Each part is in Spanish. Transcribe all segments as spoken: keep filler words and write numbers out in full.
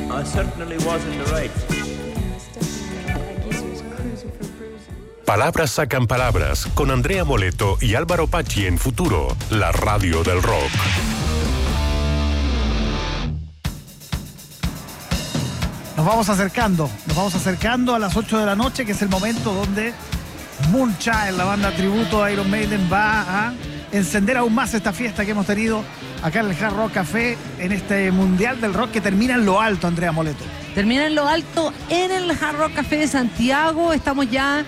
I certainly was in the right. Palabras sacan palabras con Andrea Moleto y Álvaro Pacci en Futuro, la radio del rock. Nos vamos acercando, nos vamos acercando a las ocho de la noche, que es el momento donde Moonchild, la banda tributo a Iron Maiden, va a encender aún más esta fiesta que hemos tenido acá en el Hard Rock Café, en este Mundial del Rock que termina en lo alto, Andrea Moleto. Termina en lo alto en el Hard Rock Café de Santiago. Estamos ya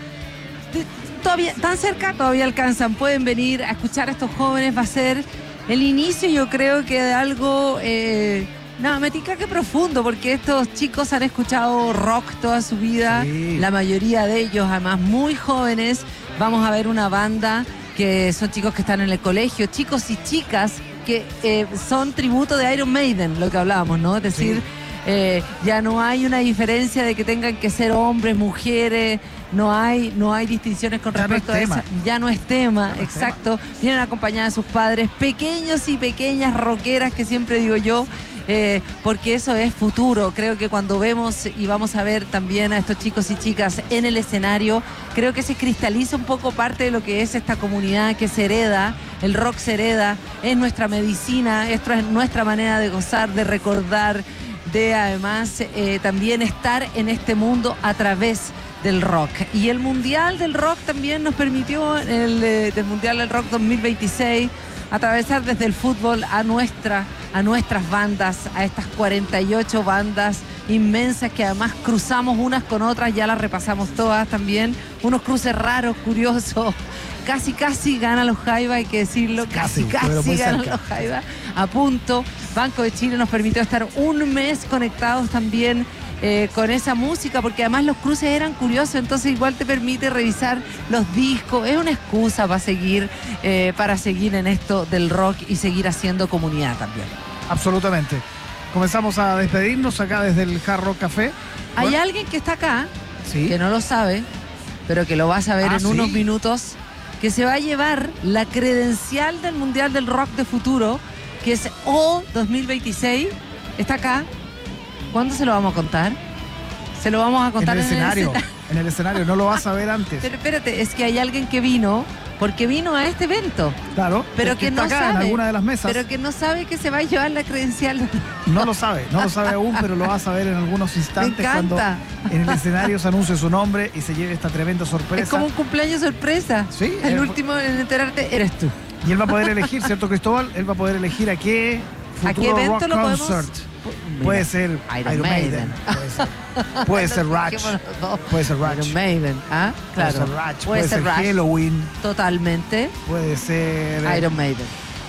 todavía tan cerca, todavía alcanzan, pueden venir a escuchar a estos jóvenes. Va a ser el inicio, yo creo que de algo eh, nada, me tica que profundo, porque estos chicos han escuchado rock toda su vida, sí. La mayoría de ellos además muy jóvenes. Vamos a ver una banda que son chicos que están en el colegio, chicos y chicas que eh, son tributo de Iron Maiden, lo que hablábamos, ¿no? Es decir, sí. eh, ya no hay una diferencia de que tengan que ser hombres, mujeres. No hay, no hay distinciones con ya respecto no a eso. Ya no es tema, ya no exacto. Es tema. Vienen acompañadas de sus padres, pequeños y pequeñas rockeras, que siempre digo yo, eh, porque eso es futuro. Creo que cuando vemos y vamos a ver también a estos chicos y chicas en el escenario, creo que se cristaliza un poco parte de lo que es esta comunidad que se hereda, el rock se hereda, es nuestra medicina, esto es nuestra manera de gozar, de recordar, de además eh, también estar en este mundo a través del rock. Y el Mundial del Rock también nos permitió, el eh, del Mundial del Rock dos mil veintiséis, atravesar desde el fútbol a nuestra, a nuestras bandas, a estas cuarenta y ocho bandas inmensas que además cruzamos unas con otras, ya las repasamos todas también, unos cruces raros, curiosos. Casi, casi gana los Jaiba, hay que decirlo. Casi, casi, casi ganan los Jaiba. A punto. Banco de Chile nos permitió estar un mes conectados también eh, con esa música, porque además los cruces eran curiosos, entonces igual te permite revisar los discos. Es una excusa para seguir, eh, para seguir en esto del rock y seguir haciendo comunidad también. Absolutamente. Comenzamos a despedirnos acá desde el Hard Rock Café. Hay bueno. alguien que está acá, ¿Sí? que no lo sabe, pero que lo va a saber ah, en ¿sí? unos minutos, que se va a llevar la credencial del Mundial del Rock de Futuro, que es O dos mil veintiséis. Está acá. ¿Cuándo se lo vamos a contar? Se lo vamos a contar en el en escenario. El escenario. En el escenario, no lo vas a ver antes. Pero espérate, es que hay alguien que vino, porque vino a este evento. Claro, pero que que está no acá sabe, en alguna de las mesas. Pero que no sabe que se va a llevar la credencial. No lo sabe, no lo sabe aún, pero lo va a saber en algunos instantes. Me encanta. Cuando en el escenario se anuncie su nombre y se lleve esta tremenda sorpresa. Es como un cumpleaños sorpresa. Sí. El él, último en enterarte eres tú. Y él va a poder elegir, ¿cierto, Cristóbal? Él va a poder elegir a qué Futuro ¿A qué evento Rock lo Concert. podemos? Puede ser Iron, Iron Maiden. Maiden. Puede ser, puede ser Rush. Puede ser Rush. Iron Maiden, ¿ah? Claro. Puede ser Rush. Puede, Puede ser, ser Rush. Halloween. Totalmente. Puede ser Iron Maiden.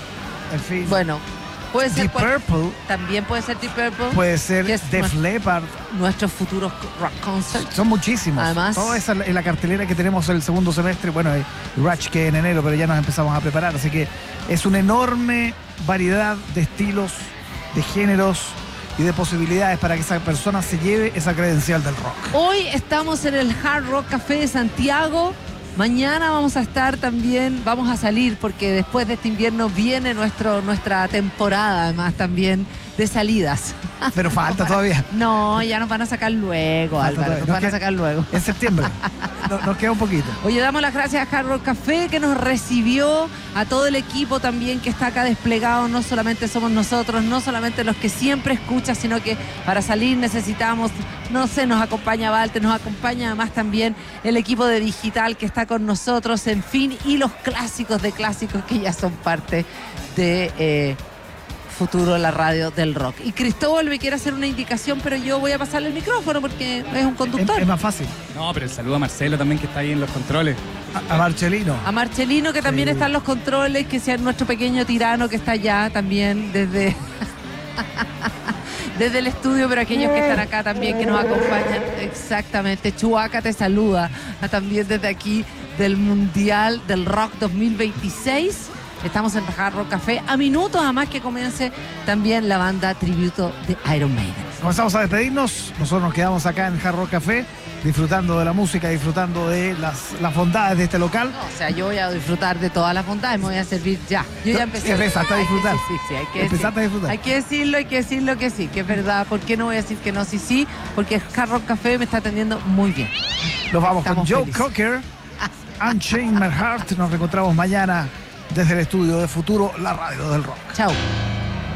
En fin. Bueno, puede ser Deep cual... Purple. También puede ser Deep Purple. Puede ser Def Def Leppard. Nuestros futuros rock concerts. Son muchísimos. Además, toda esa es la cartelera que tenemos el segundo semestre. Bueno, hay Rush que en enero, pero ya nos empezamos a preparar. Así que es una enorme variedad de estilos, de géneros y de posibilidades para que esa persona se lleve esa credencial del rock. Hoy estamos en el Hard Rock Café de Santiago. Mañana vamos a estar también, vamos a salir porque después de este invierno viene nuestro, nuestra temporada además también de salidas. Pero falta todavía. No, ya nos van a sacar luego, Falta Álvaro, todavía. nos Nos van queda- a sacar luego. En septiembre. Nos, nos queda un poquito. Oye, damos las gracias a Hard Rock Café que nos recibió, a todo el equipo también que está acá desplegado. No solamente somos nosotros, no solamente los que siempre escuchan, sino que para salir necesitamos, no sé, nos acompaña Walter, nos acompaña además también el equipo de digital que está con nosotros, en fin, y los clásicos de clásicos que ya son parte de eh, Futuro, la radio del rock. Y Cristóbal me quiere hacer una indicación, pero yo voy a pasarle el micrófono porque es un conductor. Es, es más fácil. No, pero el saludo a Marcelo también, que está ahí en los controles. A, a Marcelino. A Marcelino, que también Sí. está en los controles, que sea nuestro pequeño tirano que está allá también desde, desde el estudio, pero aquellos que están acá también, que nos acompañan. Exactamente. Chuaca te saluda a también desde aquí del Mundial del Rock dos mil veintiséis. Estamos en Hard Rock Café, a minutos a más que comience también la banda tributo de Iron Maiden. comenzamos a despedirnos. Nosotros nos quedamos acá en Hard Rock Café, disfrutando de la música, disfrutando de las, las bondades de este local. No, o sea, yo voy a disfrutar de todas las bondades, me voy a servir ya. Yo ya empecé. Empezaste a disfrutar. Sí, sí, sí, hay que Empezaste decir, a disfrutar. Hay que decirlo, hay que decirlo que sí, que es verdad. ¿Por qué no voy a decir que no? Sí, sí, porque Hard Rock Café me está atendiendo muy bien. Nos vamos Estamos con Joe felices. Cocker, Unchained My Heart. Nos reencontramos mañana desde el estudio de Futuro, la radio del rock. Chao.